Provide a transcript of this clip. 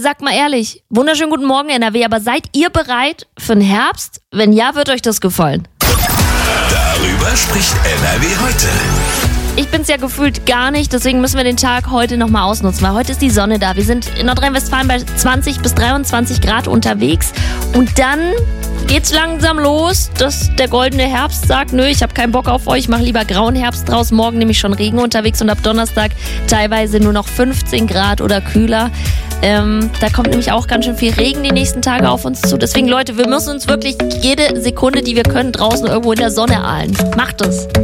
sagt mal ehrlich, wunderschönen guten Morgen NRW, aber seid ihr bereit für den Herbst? Wenn ja, wird euch das gefallen. Darüber spricht NRW heute. Ich bin's ja gefühlt gar nicht, deswegen müssen wir den Tag heute nochmal ausnutzen, weil heute ist die Sonne da. Wir sind in Nordrhein-Westfalen bei 20 bis 23 Grad unterwegs und dann geht's langsam los, dass der goldene Herbst sagt, nö, ich habe keinen Bock auf euch, ich mache lieber grauen Herbst draus. Morgen nämlich schon Regen unterwegs und ab Donnerstag teilweise nur noch 15 Grad oder kühler. Da kommt nämlich auch ganz schön viel Regen die nächsten Tage auf uns zu. Deswegen, Leute, wir müssen uns wirklich jede Sekunde, die wir können, draußen irgendwo in der Sonne ahlen. Macht es!